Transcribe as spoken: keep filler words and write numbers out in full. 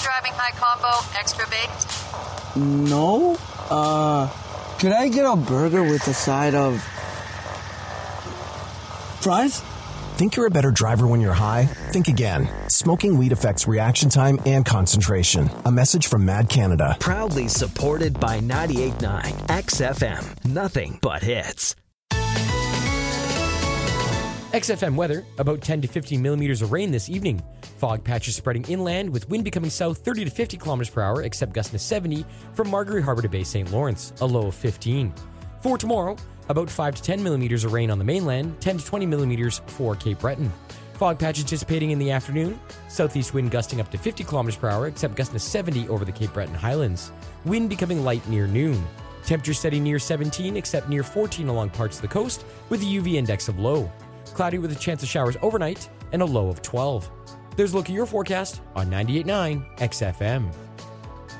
driving high combo, extra baked? No. Uh, could I get a burger with a side of fries? Think you're a better driver when you're high? Think again. Smoking weed affects reaction time and concentration. A message from Mad Canada. Proudly supported by ninety-eight point nine X F M. Nothing but hits. X F M weather, about ten to fifteen millimeters of rain this evening. Fog patches spreading inland with wind becoming south thirty to fifty kilometers per hour, except gusts to seventy from Margaret Harbour to Bay Saint Lawrence, a low of fifteen. For tomorrow, about five to ten millimeters of rain on the mainland, ten to twenty millimeters for Cape Breton. Fog patches dissipating in the afternoon, southeast wind gusting up to fifty kilometers per hour, except gusting to seventy over the Cape Breton highlands. Wind becoming light near noon. Temperature steady near seventeen, except near fourteen along parts of the coast, with a U V index of low. Cloudy with a chance of showers overnight and a low of twelve. There's a look at your forecast on ninety-eight point nine X F M.